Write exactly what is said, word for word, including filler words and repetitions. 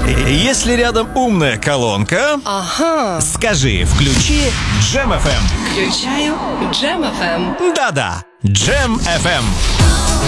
Если рядом умная колонка, Ага. скажи, включи Джем эф эм. Включаю Джем эф эм. Да-да, Джем эф эм.